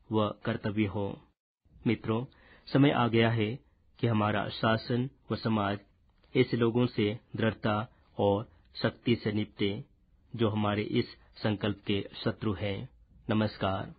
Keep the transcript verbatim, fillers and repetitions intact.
व कर्तव्य हो। मित्रों, समय आ गया है कि हमारा शासन व समाज ऐसे लोगों से दृढ़ता और शक्ति से निपटे जो हमारे इस संकल्प के शत्रु हैं। नमस्कार।